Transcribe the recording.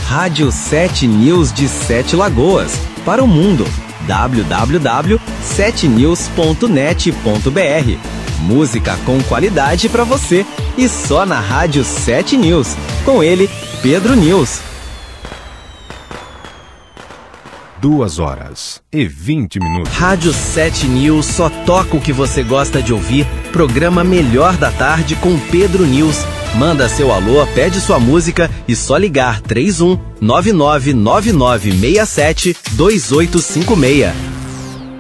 Rádio 7 News de Sete Lagoas, para o mundo. www.7news.net.br. Música com qualidade para você e só na Rádio 7 News. Com ele, Pedro News. 2h20. Rádio 7 News só toca o que você gosta de ouvir. Programa Melhor da Tarde com Pedro News. Manda seu alô, pede sua música e só ligar 31 999967 2856.